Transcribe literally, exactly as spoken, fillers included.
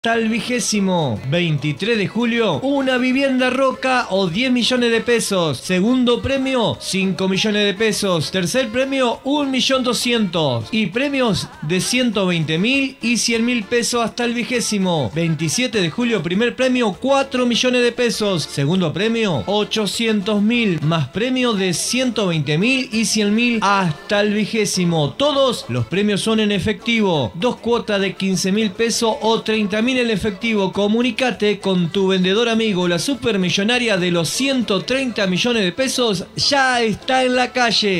Hasta el vigésimo veintitrés de julio, una vivienda Roca o diez millones de pesos. Segundo premio, cinco millones de pesos. Tercer premio, un millón doscientos. Y premios de ciento veinte mil y cien mil pesos hasta el vigésimo. veintisiete de julio, primer premio, cuatro millones de pesos. Segundo premio, ochocientos mil. Más premio de ciento veinte mil y cien mil hasta el vigésimo. Todos los premios son en efectivo. Dos cuotas de quince mil pesos o treinta mil en efectivo. Comunicate con tu vendedor amigo. La supermillonaria de los ciento treinta millones de pesos ya está en la calle.